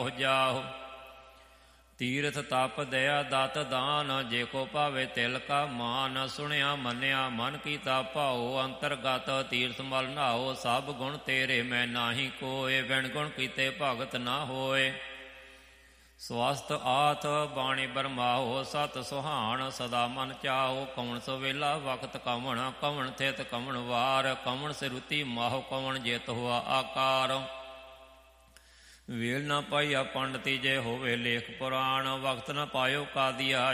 ਜਾਹੁ। ਤੀਰਥ ਤਪ ਦਇਆ ਦਤ ਦਾਨ, ਜੇ ਕੋ ਭਾਵੇ ਤਿਲ ਕਾ ਮਾਨ। ਸੁਣਿਆ ਮੰਨਿਆ ਮਨ ਕੀਤਾ ਭਾਉ, ਅੰਤਰਗਤ ਤੀਰਥ ਮਲ ਨਹਾਉ। ਸਭ ਗੁਣ ਤੇਰੇ ਮੈਂ ਨਾਹੀ ਕੋਇ, ਬਿਨ ਗੁਣ ਕੀਤੇ ਭਗਤ ਨਾ ਹੋਏ। ਸਵਸਤ ਆਥ ਬਾਣੀ ਬਰਮਾਓ, ਸਤ ਸੁਹਾਣ ਸਦਾ ਮਨ ਚਾਓ। ਕਵਣ ਸਵੇਲਾ ਵਕਤ ਕਵਣ, ਕਵਣ ਥਿਤ ਕਵਣ ਵਾਰ। ਕਵਣ ਸਿਰੁਤੀ ਮਾਹੁ, ਕਵਣ ਜਿਤ ਹੋਆ ਆਕਾਰ। ਵੇਲ ਨਾ ਪਾਈਆ ਪੰਡਤੀ, ਜੇ ਹੋਵੇ ਲੇਖ ਪੁਰਾਣ। ਵਕਤ ਨਾ ਪਾਇਓ ਕਾਦੀਆ,